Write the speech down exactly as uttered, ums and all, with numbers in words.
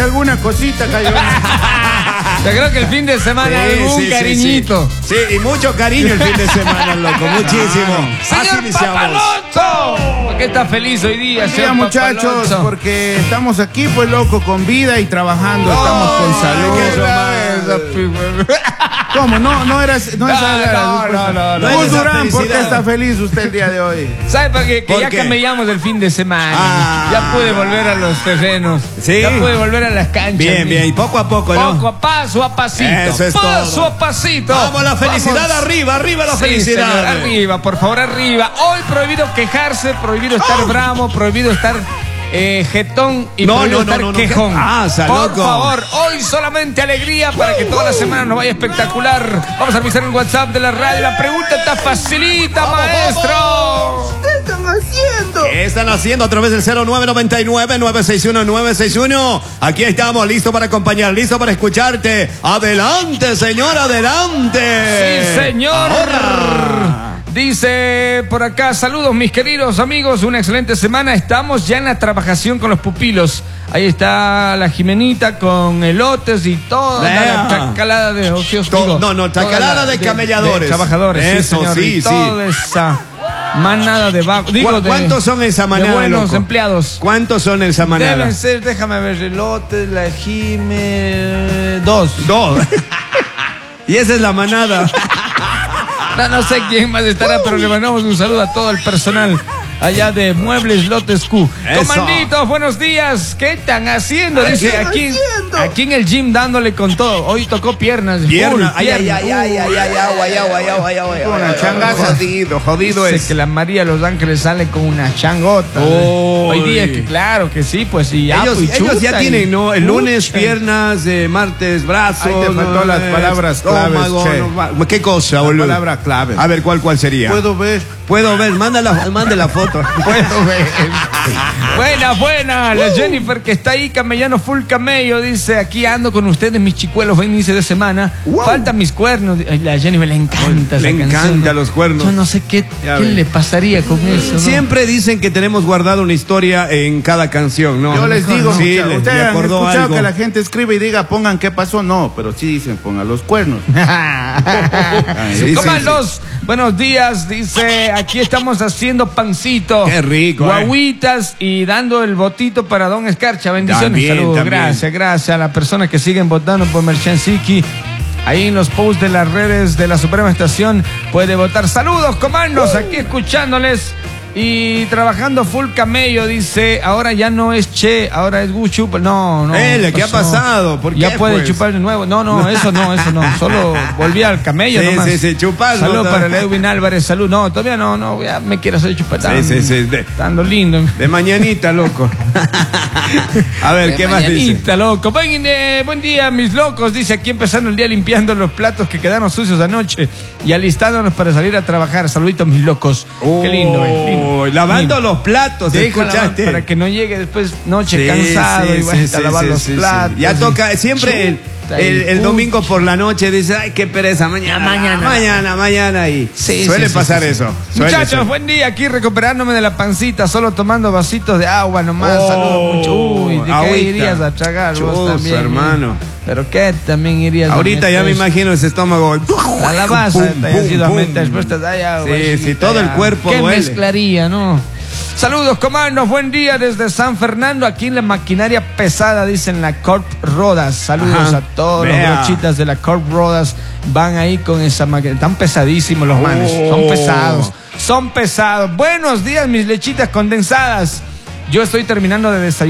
alguna cosita cayó. Yo creo que el fin de semana sí, algún sí, cariñito. Sí, sí. sí, y mucho cariño el fin de semana, loco, muchísimo. Señor Papaloto, ¿por qué está feliz hoy día, señor sí, muchachos? Papaloto? Porque estamos aquí, pues, loco, con vida y trabajando, oh, estamos con salud. ¿Cómo? No, no era, no, no, era, no, no, no, no, Gus Durán, ¿por qué está feliz usted el día de hoy? ¿Sabe por qué? Que ¿Por ya qué? camellamos el fin de semana. Ah. Ya pude volver a los terrenos. ¿Sí? Ya pude volver a las canchas. Bien, bien, y poco a poco, ¿no? Poco a paso a pasito. Eso es paso todo. a pasito. Vamos, la felicidad Vamos. arriba, arriba la sí, felicidad. Señor, arriba, por favor, arriba. Hoy prohibido quejarse, prohibido estar oh. bravo, prohibido estar... Eh, jetón y no, no, no, no, no, quejón. No, ah, Por loco. favor, hoy solamente alegría para que toda la semana nos vaya espectacular. Vamos a revisar el WhatsApp de la radio. La pregunta está facilita, vamos, maestro. Vamos. ¿Qué están haciendo? ¿Qué están haciendo? A través del cero nueve nueve nueve, nueve seis uno, nueve seis uno. Aquí estamos, listos para acompañar, listos para escucharte. Adelante, señor, adelante. Sí, señor. Ahora. Dice por acá, saludos mis queridos amigos, una excelente semana, estamos ya en la trabajación con los pupilos. Ahí está la Jimenita con elotes y toda la chacalada de ocios. To, no, no, chacalada de, de camelladores. De trabajadores, eso, sí, señor, sí, y sí. Toda esa manada de vago. Digo, de, ¿Cuántos son esa manada, de buenos loco? empleados? ¿Cuántos son esa manada? Deben ser, déjame ver, elotes, la Jime... Dos. Dos. Y esa es la manada. No, no sé quién más estará, pero le mandamos un saludo a todo el personal allá de Muebles Lotes Q. Eso. Comanditos, buenos días. ¿Qué están haciendo? Dice ¿Qué aquí, haciendo? aquí en el gym dándole con todo. Hoy tocó piernas. Piernas. Ay, ay, ay, ay, ay, ay, ay, ay, ay, una changaza. Jodido, jodido es. que la María Los Ángeles sale con una changota. Oh, hoy día, que claro que sí, pues sí. Ellos, y ellos ya y, tienen, ¿no? El lunes, pucha. piernas, eh, martes, brazos. Ahí te faltó no, las palabras claves. No, ¿qué cosa, boludo? La palabra clave. A ver, ¿cuál, cuál sería? Puedo ver. Puedo ver, manda la, mande la foto. Puedo ver. Buena, buena. La Jennifer que está ahí, camellano full camello, dice, aquí ando con ustedes, mis chicuelos, buen inicio de semana. Wow. Faltan mis cuernos. La Jennifer le encanta Le esa encanta canción. los cuernos. Yo no sé qué, qué le pasaría con eso, ¿no? Siempre dicen que tenemos guardado una historia en cada canción, ¿no? Yo les digo, sí, mucha, les, ustedes han escuchado algo. que la gente escribe y diga, pongan qué pasó. No, pero sí dicen, pongan los cuernos. Sí, Cómanlos. sí, sí. Buenos días, dice, aquí estamos haciendo pancito. Qué rico. Guaguitas eh. y dando el votito para Don Escarcha. Bendiciones, también, saludos. También. Gracias, gracias a las personas que siguen votando por Merchansiki. Ahí en los posts de las redes de la Suprema Estación puede votar. Saludos, comandos, uh. aquí escuchándoles. Y trabajando full camello, dice, ahora ya no es Che, ahora es Gu Chupa. No, no. Eh, ¿qué ha pasado? ¿Por qué, ya puede pues? chupar de nuevo. No, no, eso no, eso no. Solo volví al camello sí, nomás. Sí, sí, chupar. Salud para el Edwin Álvarez, salud. No, todavía no, no, ya me quiero hacer chupar. Sí, sí, sí. De, Estando lindo. De mañanita, loco. A ver, de ¿qué más dice? Mañanita, loco. Buen, eh, buen día, mis locos. Dice aquí empezando el día limpiando los platos que quedaron sucios anoche y alistándonos para salir a trabajar. Saluditos, mis locos. Oh, qué lindo, eh, lindo. Lavando lindo. Los platos, ¿escuchaste? Para que no llegue después noche sí, cansado sí, y vaya sí, a lavar sí, los sí, platos. Sí. Ya toca, siempre el, el, el domingo por la noche dice, ay, qué pereza, mañana, mañana, mañana, mañana y sí, suele sí, pasar sí, sí. eso. Muchachos, ser. Buen día, aquí recuperándome de la pancita, solo tomando vasitos de agua nomás. Oh, saludos mucho. Uy, ¿de agüita. qué irías a tragar Chus, vos también? hermano. ¿Eh? ¿Pero qué también irías ahorita a ya me imagino ese estómago. La lavaza, te hayas ido a meter después te da ya. Sí, sí, todo el cuerpo ¿Qué duele? mezclaría, no? Saludos, comandos, buen día desde San Fernando, aquí en la maquinaria pesada, dicen la Corp Rodas. Saludos Ajá. a todos Vea. los brochitas de la Corp Rodas, van ahí con esa maquinaria, están pesadísimos los manes, oh. son pesados, son pesados. Buenos días, mis lechitas condensadas, yo estoy terminando de desayunar.